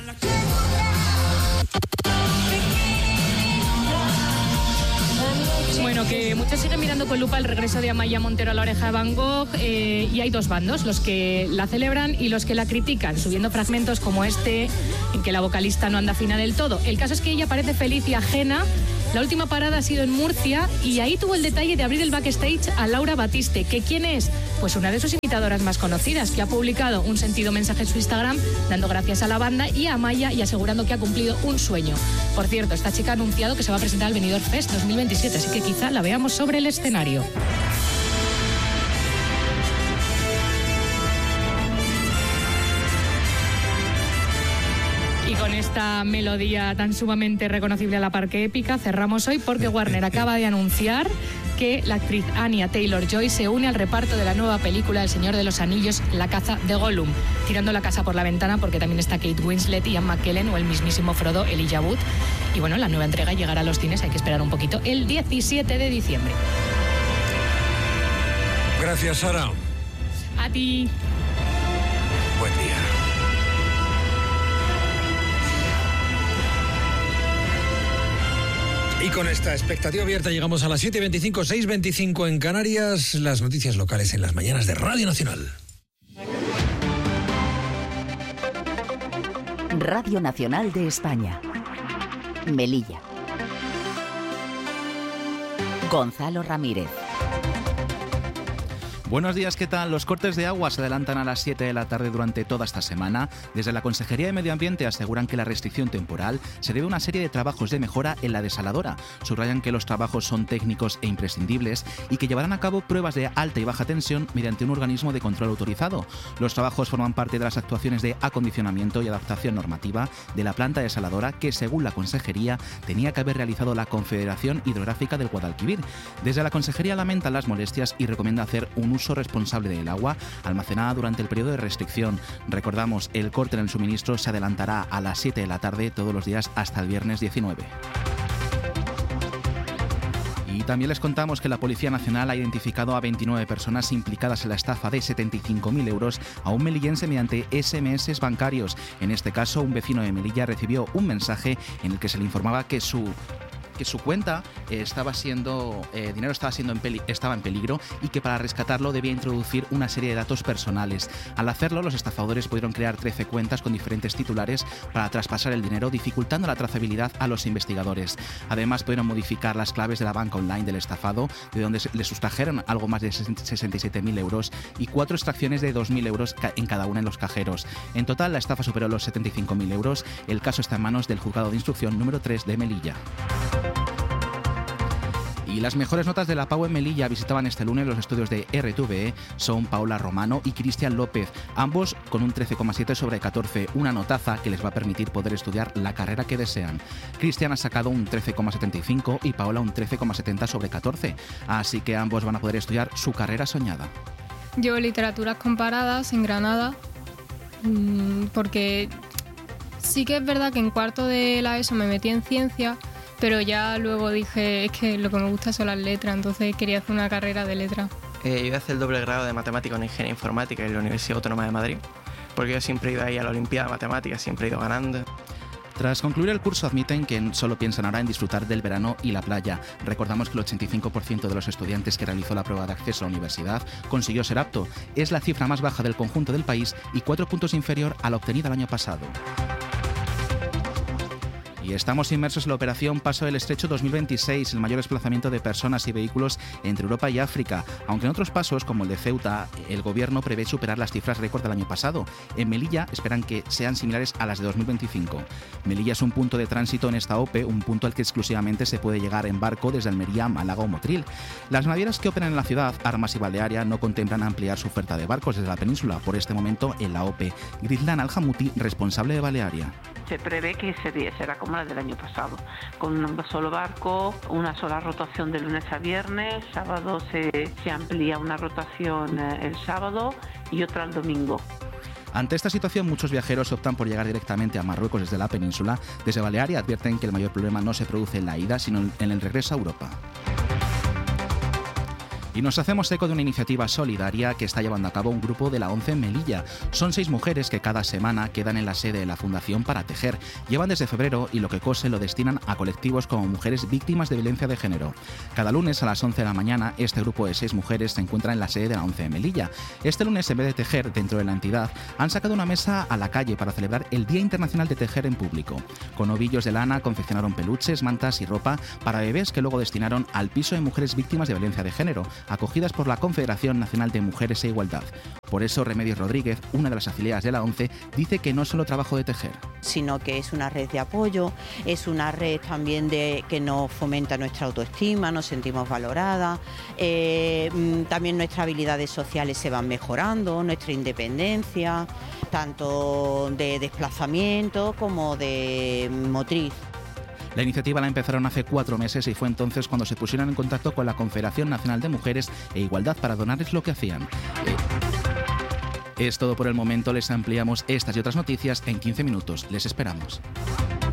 Bueno, que muchos siguen mirando con lupa el regreso de Amaya Montero a La Oreja de Van Gogh eh, y hay dos bandos, los que la celebran y los que la critican, subiendo fragmentos como este en que la vocalista no anda fina del todo. El caso es que ella parece feliz y ajena. La última parada ha sido en Murcia y ahí tuvo el detalle de abrir el backstage a Laura Batiste, que ¿quién es? Pues una de sus imitadoras más conocidas, que ha publicado un sentido mensaje en su Instagram dando gracias a la banda y a Amaya y asegurando que ha cumplido un sueño. Por cierto, esta chica ha anunciado que se va a presentar al Benidorm Fest dos mil veintisiete, así que quizá la veamos sobre el escenario. Y con esta melodía tan sumamente reconocible a la par que épica, cerramos hoy porque Warner acaba de anunciar que la actriz Anya Taylor-Joy se une al reparto de la nueva película El Señor de los Anillos, La caza de Gollum, tirando la casa por la ventana porque también está Kate Winslet, Ian McKellen o el mismísimo Frodo, Elijah Wood. Y bueno, la nueva entrega llegará a los cines, hay que esperar un poquito, el diecisiete de diciembre. Gracias, Sara. A ti. Buen día. Y con esta expectativa abierta llegamos a las siete y veinticinco, seis y veinticinco en Canarias, las noticias locales en las mañanas de Radio Nacional. Radio Nacional de España. Melilla. Gonzalo Ramírez. Buenos días, ¿qué tal? Los cortes de agua se adelantan a las siete de la tarde durante toda esta semana. Desde la Consejería de Medio Ambiente aseguran que la restricción temporal se debe a una serie de trabajos de mejora en la desaladora. Subrayan que los trabajos son técnicos e imprescindibles y que llevarán a cabo pruebas de alta y baja tensión mediante un organismo de control autorizado. Los trabajos forman parte de las actuaciones de acondicionamiento y adaptación normativa de la planta desaladora que, según la Consejería, tenía que haber realizado la Confederación Hidrográfica del Guadalquivir. Desde la Consejería lamentan las molestias y recomienda hacer un uso responsable del agua almacenada durante el periodo de restricción. Recordamos, el corte en el suministro se adelantará a las siete de la tarde todos los días hasta el viernes diecinueve. Y también les contamos que la Policía Nacional ha identificado a veintinueve personas implicadas en la estafa de setenta y cinco mil euros a un melillense mediante ese eme ese bancarios. En este caso, un vecino de Melilla recibió un mensaje en el que se le informaba que su que su cuenta eh, estaba siendo, eh, dinero estaba siendo en peli, estaba en peligro y que para rescatarlo debía introducir una serie de datos personales. Al hacerlo, los estafadores pudieron crear trece cuentas con diferentes titulares para traspasar el dinero, dificultando la trazabilidad a los investigadores. Además, pudieron modificar las claves de la banca online del estafado, de donde le sustrajeron algo más de sesenta y siete mil euros y cuatro extracciones de dos mil euros en cada una en los cajeros. En total, la estafa superó los setenta y cinco mil euros. El caso está en manos del Juzgado de Instrucción número tres de Melilla. Y las mejores notas de la Pau en Melilla visitaban este lunes los estudios de erre te ve e, son Paula Romano y Cristian López, ambos con un trece coma siete sobre catorce, una notaza que les va a permitir poder estudiar la carrera que desean. Cristian ha sacado un trece coma setenta y cinco y Paula un trece coma setenta sobre catorce, así que ambos van a poder estudiar su carrera soñada. Yo literaturas comparadas en Granada, porque sí que es verdad que en cuarto de la ESO me metí en ciencia, pero ya luego dije, es que lo que me gusta son las letras, entonces quería hacer una carrera de letras. Eh, yo hice el doble grado de Matemática en Ingeniería Informática en la Universidad Autónoma de Madrid, porque yo siempre he ido ahí a la Olimpiada de Matemáticas, siempre he ido ganando. Tras concluir el curso admiten que solo piensan ahora en disfrutar del verano y la playa. Recordamos que el ochenta y cinco por ciento de los estudiantes que realizó la prueba de acceso a la universidad consiguió ser apto. Es la cifra más baja del conjunto del país y cuatro puntos inferior a la obtenida el año pasado. Y estamos inmersos en la operación Paso del Estrecho dos mil veintiséis, el mayor desplazamiento de personas y vehículos entre Europa y África, aunque en otros pasos, como el de Ceuta, el gobierno prevé superar las cifras récord del año pasado. En Melilla esperan que sean similares a las de dos mil veinticinco. Melilla es un punto de tránsito en esta O P E, un punto al que exclusivamente se puede llegar en barco desde Almería, Málaga o Motril. Las navieras que operan en la ciudad, Armas y Balearia, no contemplan ampliar su oferta de barcos desde la península, por este momento en la O P E. Grislan Aljamuti, responsable de Balearia. se prevé que será como la del año pasado, con un solo barco, una sola rotación de lunes a viernes, sábado se, se amplía una rotación el sábado y otra el domingo. Ante esta situación, muchos viajeros optan por llegar directamente a Marruecos desde la península. Desde Balearia advierten que el mayor problema no se produce en la ida, sino en el regreso a Europa. Y nos hacemos eco de una iniciativa solidaria que está llevando a cabo un grupo de la ONCE en Melilla. Son seis mujeres que cada semana quedan en la sede de la Fundación para tejer. Llevan desde febrero y lo que cosen lo destinan a colectivos como mujeres víctimas de violencia de género. Cada lunes a las once de la mañana, este grupo de seis mujeres se encuentra en la sede de la ONCE en Melilla. Este lunes, en vez de tejer dentro de la entidad, han sacado una mesa a la calle para celebrar el Día Internacional de Tejer en Público. Con ovillos de lana confeccionaron peluches, mantas y ropa para bebés que luego destinaron al piso de mujeres víctimas de violencia de género, acogidas por la Confederación Nacional de Mujeres e Igualdad. Por eso, Remedios Rodríguez, una de las afiliadas de la ONCE, dice que no es solo trabajo de tejer, sino que es una red de apoyo, es una red también de que nos fomenta nuestra autoestima, nos sentimos valoradas, eh, también nuestras habilidades sociales se van mejorando, nuestra independencia, tanto de desplazamiento como de motriz. La iniciativa la empezaron hace cuatro meses y fue entonces cuando se pusieron en contacto con la Confederación Nacional de Mujeres e Igualdad para donarles lo que hacían. Eh, es todo por el momento, les ampliamos estas y otras noticias en quince minutos. Les esperamos.